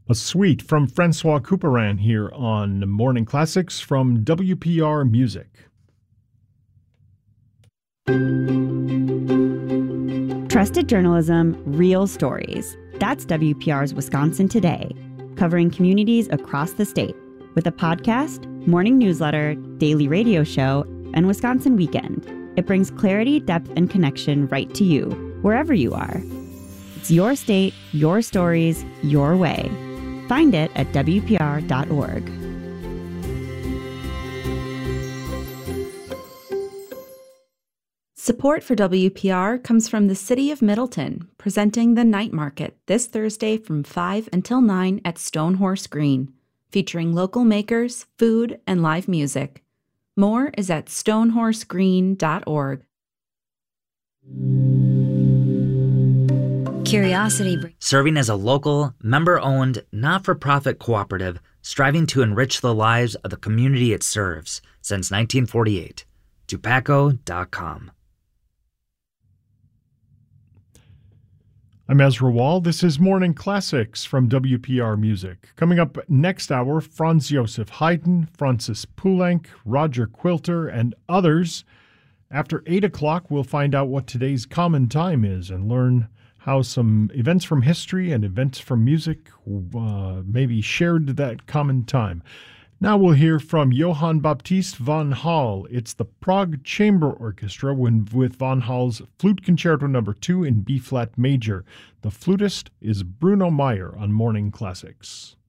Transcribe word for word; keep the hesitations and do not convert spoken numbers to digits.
A suite from Francois Couperin here on Morning Classics from W P R Music. Trusted journalism, real stories. That's W P R's Wisconsin Today, covering communities across the state with a podcast, morning newsletter, daily radio show, and Wisconsin Weekend. It brings clarity, depth, and connection right to you, wherever you are. It's your state, your stories, your way. Find it at W P R dot org. Support for W P R comes from the City of Middleton, presenting the Night Market this Thursday from five until nine at Stonehorse Green, featuring local makers, food, and live music. More is at stonehorse green dot org. Curiosity. Serving as a local, member-owned, not-for-profit cooperative striving to enrich the lives of the community it serves since nineteen forty-eight. Dupaco dot com. I'm Ezra Wall. This is Morning Classics from W P R Music. Coming up next hour, Franz Josef Haydn, Francis Poulenc, Roger Quilter, and others. After eight o'clock, we'll find out what today's common time is and learn how some events from history and events from music uh, maybe shared that common time. Now we'll hear from Johann Baptist von Hall. It's the Prague Chamber Orchestra with von Hall's Flute Concerto number two in B-flat major. The flutist is Bruno Meyer on Morning Classics.